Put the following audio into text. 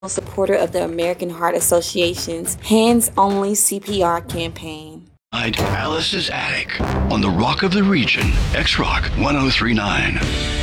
supporter of the American Heart Association's Hands Only CPR campaign. Alice's Attic on the Rock of the Region, X Rock 1039.